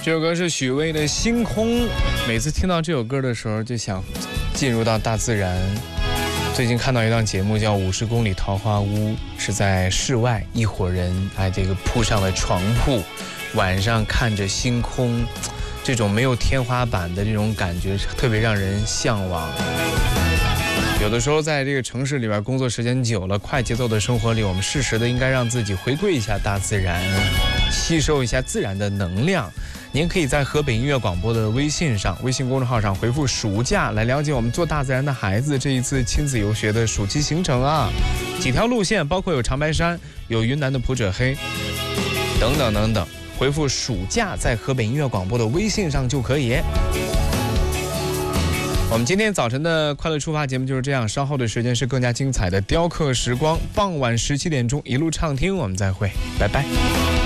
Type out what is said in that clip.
这首歌是许巍的《星空》，每次听到这首歌的时候，就想进入到大自然。最近看到一档节目叫《50公里桃花坞》，是在室外，一伙人这个铺上了床铺，晚上看着星空，这种没有天花板的这种感觉，特别让人向往。有的时候在这个城市里边工作时间久了，快节奏的生活里，我们适时的应该让自己回归一下大自然，吸收一下自然的能量。您可以在河北音乐广播的微信公众号上回复暑假来了解我们做大自然的孩子这一次亲子游学的暑期行程啊，几条路线，包括有长白山，有云南的普者黑等等等等，回复暑假在河北音乐广播的微信上就可以。我们今天早晨的快乐出发节目就是这样，稍后的时间是更加精彩的雕刻时光，傍晚17点钟一路畅听，我们再会，拜拜。